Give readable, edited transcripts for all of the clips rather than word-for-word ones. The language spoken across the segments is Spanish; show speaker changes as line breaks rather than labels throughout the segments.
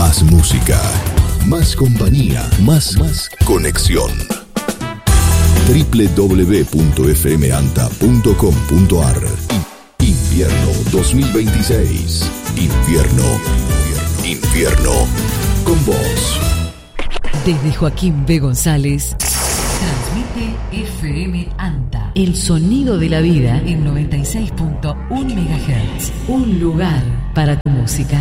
Más música, más compañía, más conexión. www.fmanta.com.ar. Invierno 2026. Invierno con vos.
Desde Joaquín B. González transmite FM Anta, el sonido de la vida en 96.1 MHz. Un lugar para tu música.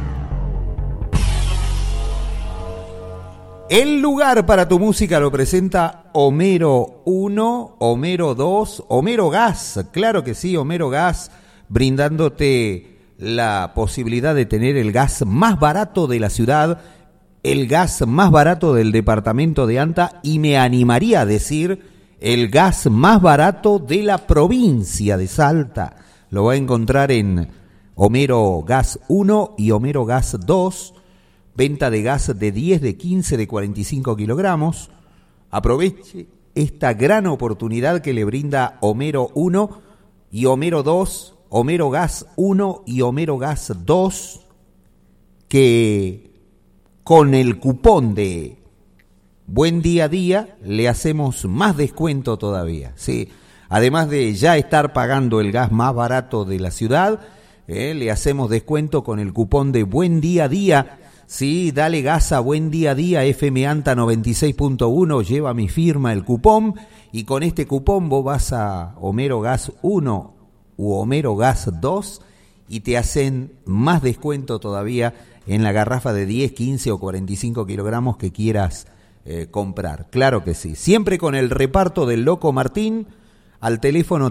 El lugar para tu música lo presenta Homero 1, Homero 2, Homero Gas. Claro que sí, Homero Gas, brindándote la posibilidad de tener el gas más barato de la ciudad, el gas más barato del departamento de Anta y me animaría a decir el gas más barato de la provincia de Salta. Lo va a encontrar en Homero Gas 1 y Homero Gas 2. Venta de gas de 10, de 15, de 45 kilogramos. Aproveche esta gran oportunidad que le brinda Homero 1 y Homero 2, Homero Gas 1 y Homero Gas 2, que con el cupón de Buen Día a Día le hacemos más descuento todavía. Sí, además de ya estar pagando el gas más barato de la ciudad, le hacemos descuento con el cupón de Buen Día a Día. Sí, dale gas a Buen Día a Día, FM Anta 96.1, lleva mi firma el cupón y con este cupón vos vas a Homero Gas 1 u Homero Gas 2 y te hacen más descuento todavía en la garrafa de 10, 15 o 45 kilogramos que quieras comprar. Claro que sí, siempre con el reparto del Loco Martín al teléfono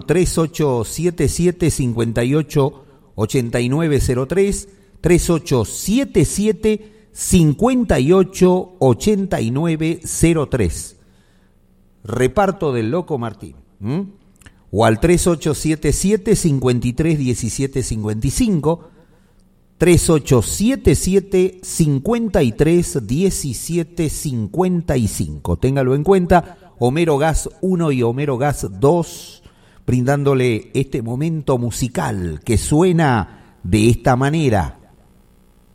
3877-588903, 3877-588903. Reparto del Loco Martín. O al 3877-531755, 3877-531755. Téngalo en cuenta, Homero Gas 1 y Homero Gas 2, brindándole este momento musical que suena de esta manera.